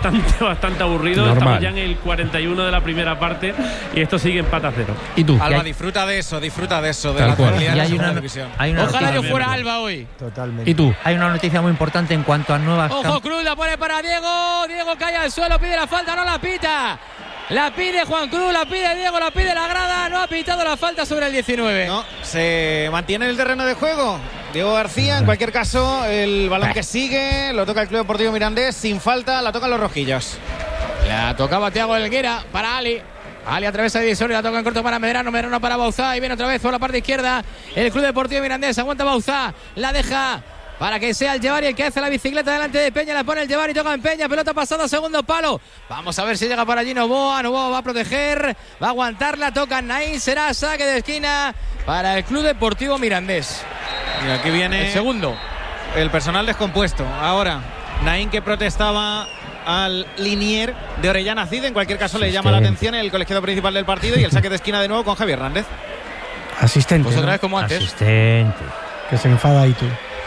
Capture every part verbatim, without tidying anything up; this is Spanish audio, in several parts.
bastante, bastante aburrido. Normal. Estamos ya en el cuarenta y uno de la primera parte y esto sigue empate a cero. ¿Y tú? Alba, ¿Hay? disfruta de eso, disfruta de eso, de Tal la cual. tranquilidad de Y la hay segunda una, división. hay una Ojalá yo noticia, fuera Alba hoy. Totalmente. ¿Y tú? hay una noticia muy importante en cuanto a nuevas Ojo, cam- Cruz la pone para Diego. Diego cae al suelo, pide la falta, no la pita. La pide Juan Cruz, la pide Diego, la pide la grada. No ha pitado la falta sobre el diecinueve. No, se mantiene en el terreno de juego Diego García. En cualquier caso, el balón que sigue lo toca el Club Deportivo Mirandés sin falta, la tocan los rojillos. La tocaba Thiago Helguera para Ali. Ali atraviesa divisor y la toca en corto para Medrano. Medrano para Bauzá. Y viene otra vez por la parte izquierda. El Club Deportivo Mirandés aguanta Bauzá. La deja para que sea el Llevari el que hace la bicicleta delante de Peña. La pone el Llevari, toca en Peña. Pelota pasada, segundo palo. Vamos a ver si llega para allí Novoa. Novoa va a proteger. Va a aguantarla. Toca Naín. Será saque de esquina para el Club Deportivo Mirandés. Y aquí viene El segundo. el personal descompuesto. Ahora, Naín que protestaba al linier de Orellana Cid. En cualquier caso, le llama la atención el colegiado principal del partido y el saque de esquina de nuevo con Javier Hernández. Asistente. Pues otra ¿no? vez como antes. asistente. Que se enfada ahí tú.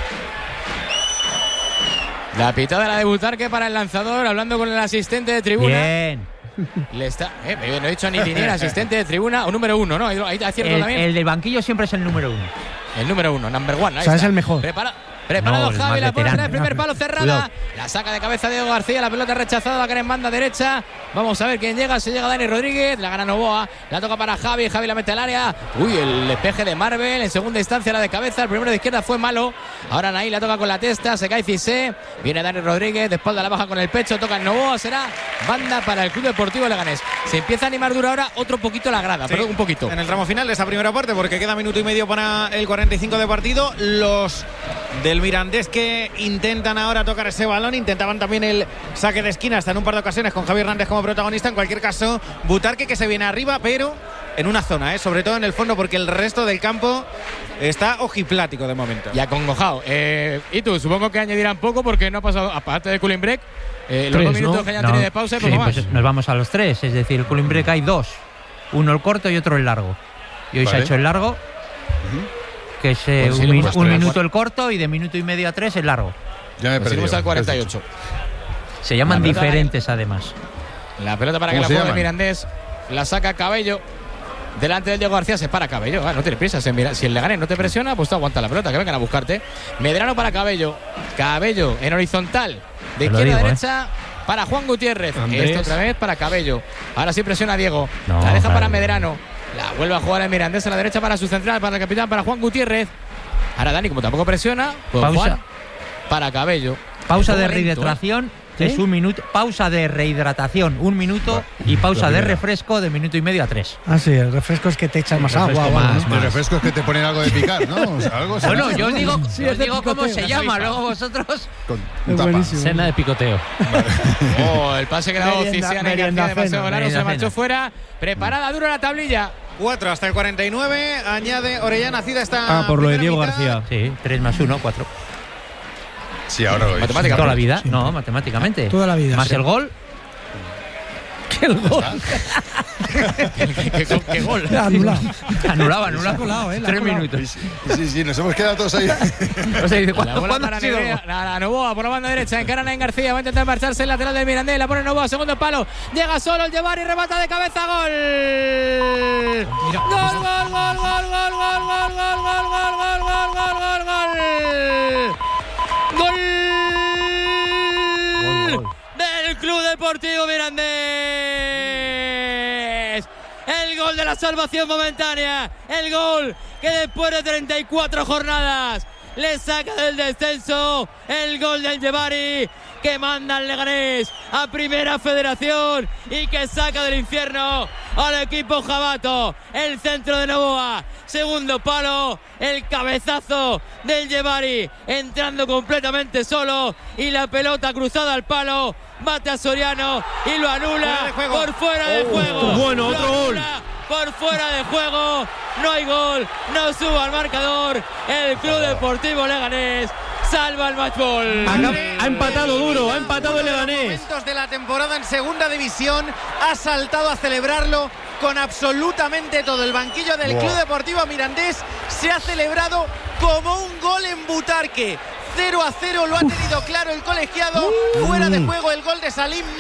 La pitada la de Butarque para el lanzador. Hablando con el asistente de tribuna. Bien. Le está, eh, no he dicho ni linier, asistente de tribuna o número uno, ¿no? Ahí, ahí está cierto El, también. el del banquillo siempre es el número uno. El número uno, number one. Ahí O sea, está. es el mejor. Prepara, preparado No, el Javi, más la pone en veterano. el primer palo cerrada. Cuidado. La saca de cabeza Diego García, la pelota rechazada, va a caer en banda derecha. Vamos a ver quién llega, si llega Dani Rodríguez, la gana Novoa, la toca para Javi, Javi la mete al área. Uy, el despeje de Marvel, en segunda instancia la de cabeza, el primero de izquierda fue malo. Ahora Naí la toca con la testa, se cae Cissé, viene Dani Rodríguez, de espalda la baja con el pecho, toca en Novoa, será banda para el Club Deportivo Leganés. Se empieza a animar duro ahora, otro poquito la grada, Sí, pero un poquito. en el tramo final de esa primera parte, porque queda minuto y medio para el cuarenta y cinco de partido. Los del Mirandés que intentan ahora tocar ese balón, intentaban también el saque de esquina hasta en un par de ocasiones con Javier Hernández como protagonista. En cualquier caso, Butarque que se viene arriba, pero en una zona, ¿eh? Sobre todo en el fondo, porque el resto del campo está ojiplático de momento. Y acongojado. Eh, y tú, supongo que añadirán poco porque no ha pasado, aparte de Cooling Break, eh, los Tres, dos minutos ¿no? que hayan No, tenido de pausa y sí, poco más. pues nos vamos a los tres. Es decir, el cooling break hay dos. Uno el corto y otro el largo. Y hoy Vale. se ha hecho el largo, que es eh, Pues sí, un, lo min- hemos un tres. minuto el corto y de minuto y medio a tres el largo. Ya me he Pues perdido. seguimos al cuarenta y ocho. Se llaman La verdad, diferentes además. La pelota para que ¿Cómo la se juegue el llaman? Mirandés. La saca Cabello. Delante del Diego García se para Cabello. Ah, no tiene prisa. Se mira. Si el Leganés no te presiona, pues tú aguanta la pelota, que vengan a buscarte. Medrano para Cabello. Cabello en horizontal. De Te lo izquierda a digo, derecha para Juan Gutiérrez. Andrés. Esto otra vez para Cabello. Ahora sí presiona a Diego. No, la deja para claro. Medrano. La vuelve a jugar el Mirandés a la derecha para su central, para el capitán, para Juan Gutiérrez. Ahora Dani, como tampoco presiona, pues Pausa. Juan para Cabello. Pausa Un de poco lento, ¿eh? rehidratación es un minuto. Pausa de rehidratación un minuto y pausa de primera. refresco de minuto y medio a tres. Ah, sí, el refresco es que te echas más refresco agua. más, ¿no? De refrescos que te ponen algo de picar, ¿no? O sea, algo así. Bueno, yo os digo, Sí, yo os es de digo cómo picoteo. se llama, luego vosotros. Con Es un tapa. buenísimo. Cena de picoteo. Oh, el pase que le ha dado Merienda- Cisiana y merienda García demasiado cena, largo, se merienda marchó cena. fuera. Preparada, dura la tablilla. cuatro hasta el cuarenta y nueve. Añade Orellana Cid esta Ah, por lo de primera Diego mitad. García. Sí, tres más uno, cuatro. Sí, ahora lo dices. Matemática. Toda la vida, no, matemáticamente. Toda la vida, Más sí. el gol. El gol. ¿Qué, qué- qué gol? Anulado. Anulaba, La ha anulaba. colado, ¿eh? La ha Tres colado. minutos. Sí, sí, nos hemos quedado todos ahí. O sea, dice, La ¿cuándo, bola ¿cuándo para ha sido el Nerea, gol? la, la Novoa por la banda derecha, encara a García, va a intentar marcharse el lateral del Mirandés, la pone Novoa, segundo palo, llega solo el Llevar y remata de cabeza, gol. Gol, gol, gol, gol, gol, gol, gol, gol, gol, gol, gol, gol, gol, gol, gol, gol. Gol del Club Deportivo Mirandés. El gol de la salvación momentánea. El gol que después de treinta y cuatro jornadas le saca del descenso. El gol del Llevari que manda al Leganés a Primera Federación y que saca del infierno al equipo jabato. El centro de Novoa, segundo palo, el cabezazo del Llevari entrando completamente solo y la pelota cruzada al palo, bate a Soriano y lo anula Fuera de juego. por fuera de juego. bueno, Lo otro gol. anula por fuera de juego, no hay gol, no suba al marcador. El Club Deportivo Leganés salva el matchball. Acá ha empatado duro, ha empatado el Uno de los Leganés. momentos de la temporada en segunda división, ha saltado a celebrarlo con absolutamente todo. El banquillo del Wow. Club Deportivo Mirandés se ha celebrado como un gol en Butarque. cero a cero lo ha tenido claro el colegiado. Fuera de juego el gol de Salim.